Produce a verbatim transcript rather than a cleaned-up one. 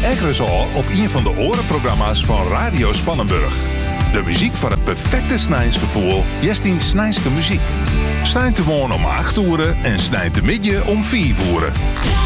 Ekkeres al op een van de orenprogramma's van Radio Spannenburg. De muziek van het perfecte snijnsgevoel, Jestien Snijnske muziek. Snijnt de morgen om acht uur en snijnt de midden om vier uur.